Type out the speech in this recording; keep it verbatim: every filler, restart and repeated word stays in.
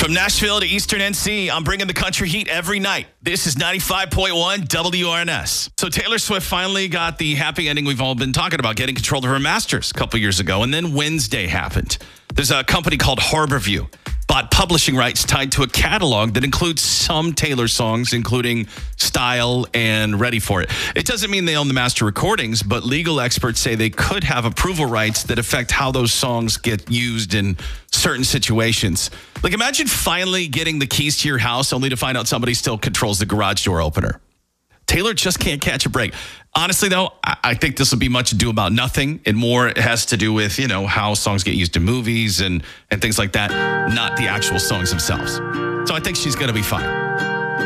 From Nashville to Eastern N C, I'm bringing the country heat every night. This is ninety-five point one W R N S. So Taylor Swift finally got the happy ending we've all been talking about, getting control of her masters a couple years ago. And then Wednesday happened. There's a company called Harborview, bought publishing rights tied to a catalog that includes some Taylor songs, including Style and Ready For It. It doesn't mean they own the master recordings, but legal experts say they could have approval rights that affect how those songs get used in certain situations. Like, imagine finally getting the keys to your house only to find out somebody still controls the garage door opener. Taylor just can't catch a break. Honestly, though, I, I think this will be much ado about nothing, and more it has to do with, you know, how songs get used in movies and, and things like that, not the actual songs themselves. So I think she's going to be fine.